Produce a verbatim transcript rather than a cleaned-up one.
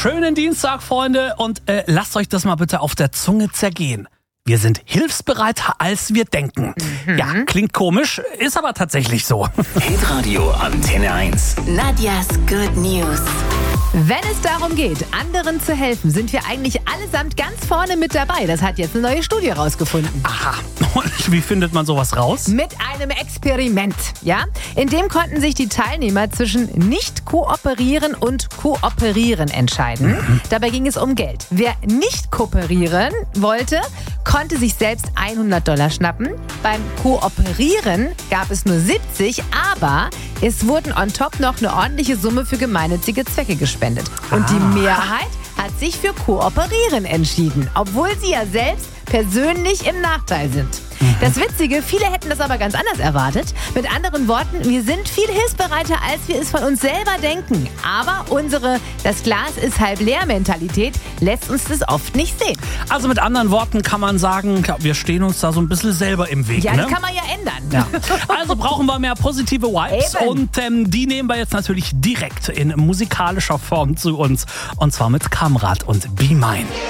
Schönen Dienstag, Freunde, und äh, lasst euch das mal bitte auf der Zunge zergehen. Wir sind hilfsbereiter, als wir denken. Mhm. Ja, klingt komisch, ist aber tatsächlich so. Hitradio Antenne eins. Nadjas Good News. Wenn es darum geht, anderen zu helfen, sind wir eigentlich allesamt ganz vorne mit dabei. Das hat jetzt eine neue Studie rausgefunden. Aha, und wie findet man sowas raus? Mit einem Experiment, ja? In dem konnten sich die Teilnehmer zwischen nicht kooperieren und kooperieren entscheiden. Mhm. Dabei ging es um Geld. Wer nicht kooperieren wollte, konnte sich selbst hundert Dollar schnappen. Beim Kooperieren gab es nur siebzig, aber es wurden on top noch eine ordentliche Summe für gemeinnützige Zwecke gespendet. Und ah. die Mehrheit hat sich für Kooperieren entschieden, obwohl sie ja selbst persönlich im Nachteil sind. Das Witzige, viele hätten das aber ganz anders erwartet. Mit anderen Worten, wir sind viel hilfsbereiter, als wir es von uns selber denken. Aber unsere das Glas ist halb leer Mentalität lässt uns das oft nicht sehen. Also mit anderen Worten kann man sagen, wir stehen uns da so ein bisschen selber im Weg. Ja, ne? das kann man ja ändern. Ja. Also brauchen wir mehr positive Vibes. Eben. Und ähm, die nehmen wir jetzt natürlich direkt in musikalischer Form zu uns. Und zwar mit Kamrat und Be Mine.